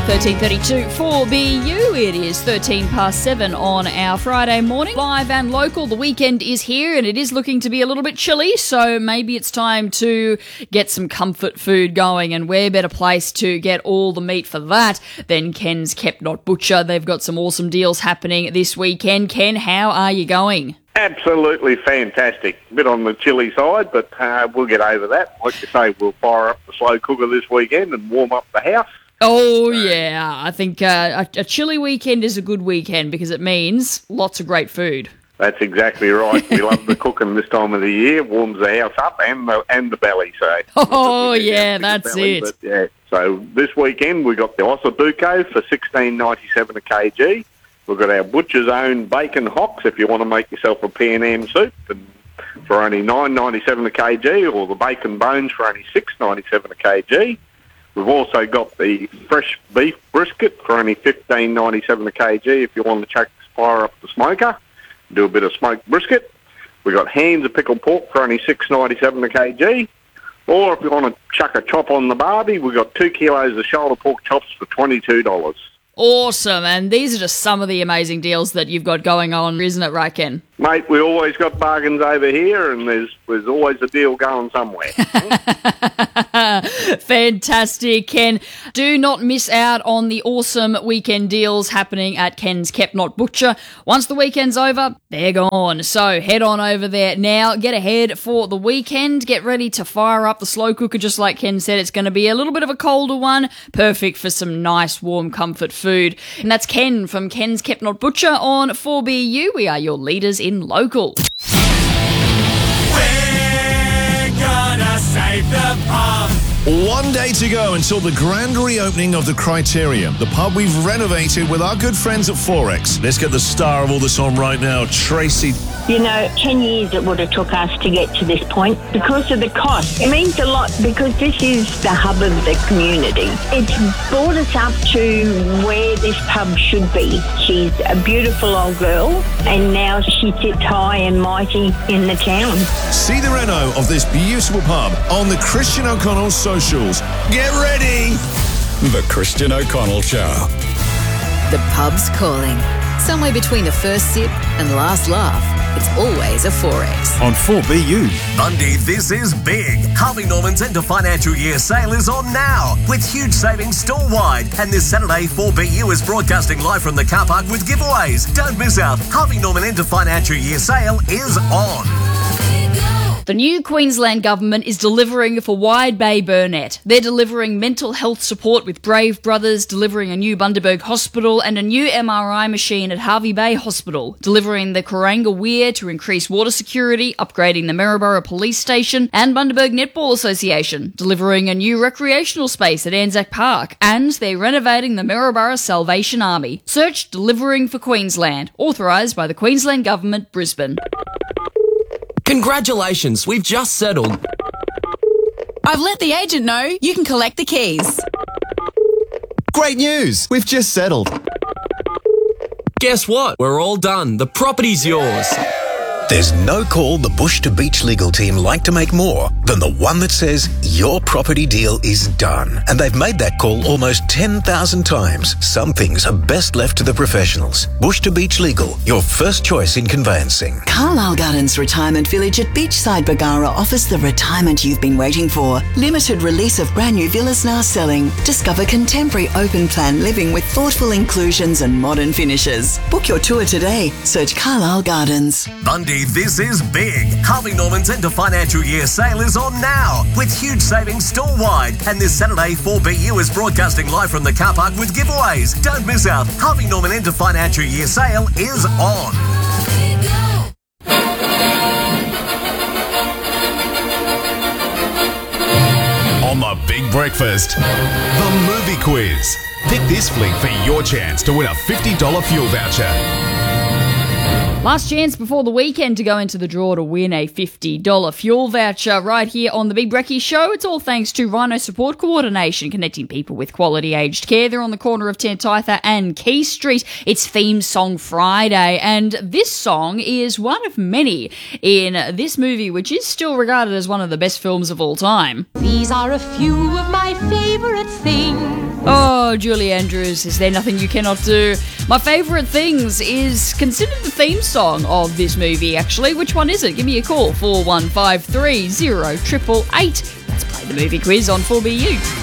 13:32 for BU. It is 13 past 7 on our Friday morning. Live and local, the weekend is here and it is looking to be a little bit chilly, so maybe it's time to get some comfort food going, and where better place to get all the meat for that than Ken's Kept Not Butcher. They've got some awesome deals happening this weekend. Ken, how are you going? Absolutely fantastic. A bit on the chilly side, but we'll get over that. Like you say, we'll fire up the slow cooker this weekend and warm up the house. Oh, yeah. I think a chilly weekend is a good weekend because it means lots of great food. That's exactly right. We love the cooking this time of the year. Warms the house up and the belly. So. Oh, yeah, that's belly, it. But, yeah. So this weekend we got the ossobuco for $16.97 a kg. We've got our butcher's own bacon hocks if you want to make yourself a P&M soup, and for only $9.97 a kg, or the bacon bones for only $6.97 a kg. We've also got the fresh beef brisket for only $15.97 a kg if you want to fire up the smoker, do a bit of smoked brisket. We've got hands of pickled pork for only $6.97 a kg. Or if you want to chuck a chop on the barbie, we've got 2 kilos of shoulder pork chops for $22. Awesome, and these are just some of the amazing deals that you've got going on, isn't it, right, Ken? Mate, we always got bargains over here, and there's always a deal going somewhere. Fantastic, Ken. Do not miss out on the awesome weekend deals happening at Ken's Kept Not Butcher. Once the weekend's over, they're gone. So head on over there now. Get ahead for the weekend. Get ready to fire up the slow cooker, just like Ken said. It's going to be a little bit of a colder one. Perfect for some nice, warm, comfort food. And that's Ken from Ken's Kept Not Butcher on 4BU. We are your leaders in local. We're gonna save the pub. 1 day to go until the grand reopening of the Criterion, the pub we've renovated with our good friends at Forex. Let's get the star of all this on right now, Tracy. You know, 10 years it would have took us to get to this point because of the cost. It means a lot because this is the hub of the community. It's brought us up to where this pub should be. She's a beautiful old girl and now she sits high and mighty in the town. See the reno of this beautiful pub on the Christian O'Connell socials. Get ready! The Christian O'Connell Show. The pub's calling. Somewhere between the first sip and last laugh, it's always a Forex. On 4BU. Bundy, this is big. Harvey Norman's end of financial year sale is on now, with huge savings store-wide. And this Saturday, 4BU is broadcasting live from the car park with giveaways. Don't miss out. Harvey Norman end of financial year sale is on. The new Queensland government is delivering for Wide Bay Burnett. They're delivering mental health support with Brave Brothers, delivering a new Bundaberg Hospital and a new MRI machine at Harvey Bay Hospital, delivering the Kuranga Weir to increase water security, upgrading the Maryborough Police Station and Bundaberg Netball Association, delivering a new recreational space at Anzac Park, and they're renovating the Maryborough Salvation Army. Search Delivering for Queensland, authorised by the Queensland Government, Brisbane. Congratulations, we've just settled. I've let the agent know you can collect the keys. Great news, we've just settled. Guess what? We're all done. The property's yours. There's no call the Bush to Beach legal team like to make more than the one that says your property deal is done. And they've made that call almost 10,000 times. Some things are best left to the professionals. Bush to Beach Legal, your first choice in conveyancing. Carlisle Gardens Retirement Village at Beachside Bargara offers the retirement you've been waiting for. Limited release of brand new villas now selling. Discover contemporary open plan living with thoughtful inclusions and modern finishes. Book your tour today. Search Carlisle Gardens. Bundy, this is big. Harvey Norman's end of financial year sale is on now, with huge savings store-wide. And this Saturday, 4BU is broadcasting live from the car park with giveaways. Don't miss out. Harvey Norman end of financial year sale is on. On the Big Breakfast, the movie quiz. Pick this flick for your chance to win a $50 fuel voucher. Last chance before the weekend to go into the draw to win a $50 fuel voucher right here on the Big Brekkie Show. It's all thanks to Rhino Support Coordination, connecting people with quality aged care. They're on the corner of Tantitha and Key Street. It's Theme Song Friday, and this song is one of many in this movie, which is still regarded as one of the best films of all time. These are a few of my favourite things. Oh, Hello, Julie Andrews. Is there nothing you cannot do? My favourite things is considered the theme song of this movie, actually. Which one is it? Give me a call, 4153 0888. Let's play the movie quiz on 4BU.